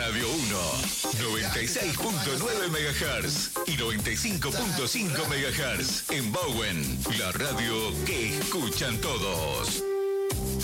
Radio 1, 96.9 MHz y 95.5 MHz en Bowen, la radio que escuchan todos.